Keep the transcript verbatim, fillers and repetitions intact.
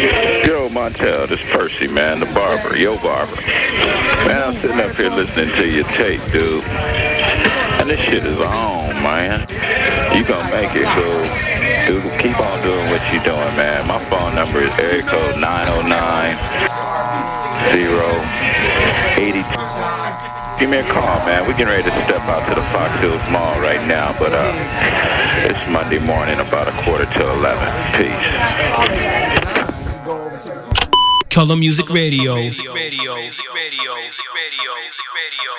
Yo, Montel, this Percy, man, the barber, yo barber. Man, I'm sitting up here listening to your tape, dude. And this shit is on, man. You gonna make it, cool. Dude, keep on doing what you doing, man. My phone number is area code nine oh nine, zero, eight two. Give me a call, man. We're getting ready to step out to the Fox Hills Mall right now, but uh, it's Monday morning, about a quarter to eleven. Peace. Color Music Radio.